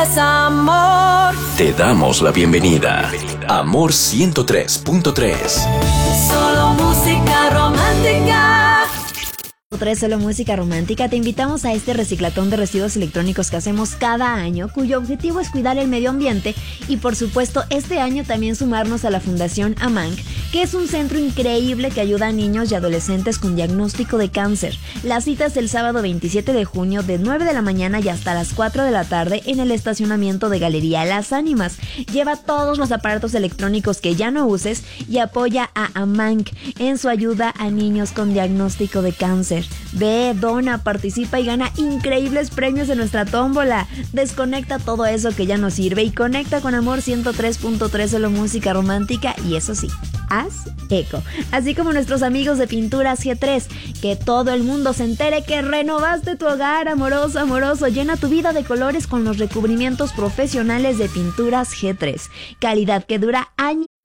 Amor. Te damos la bienvenida. Amor 103.3. Solo música romántica. Solo música romántica, te invitamos a este reciclatón de residuos electrónicos que hacemos cada año, cuyo objetivo es cuidar el medio ambiente y por supuesto este año también sumarnos a la Fundación AMANC, que es un centro increíble que ayuda a niños y adolescentes con diagnóstico de cáncer. La cita es el sábado 27 de junio de 9 de la mañana y hasta las 4 de la tarde en el estacionamiento de Galería Las Ánimas. Lleva todos los aparatos electrónicos que ya no uses y apoya a AMANC en su ayuda a niños con diagnóstico de cáncer. Ve, dona, participa y gana increíbles premios en nuestra tómbola. Desconecta todo eso que ya no sirve y conecta con Amor 103.3, solo música romántica, y eso sí, haz eco. Así como nuestros amigos de Pinturas G3, que todo el mundo se entere que renovaste tu hogar, amoroso, amoroso. Llena tu vida de colores con los recubrimientos profesionales de Pinturas G3. Calidad que dura años.